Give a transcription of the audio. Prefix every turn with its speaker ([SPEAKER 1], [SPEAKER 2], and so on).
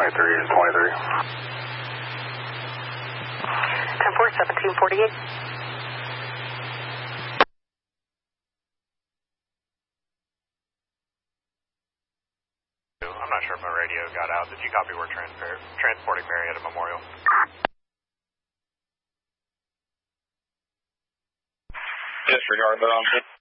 [SPEAKER 1] 23 and 23.
[SPEAKER 2] 10-4, 1748.
[SPEAKER 3] I'm not sure if my radio got out. Did you copy we're transporting Marietta Memorial?
[SPEAKER 1] Disregard that on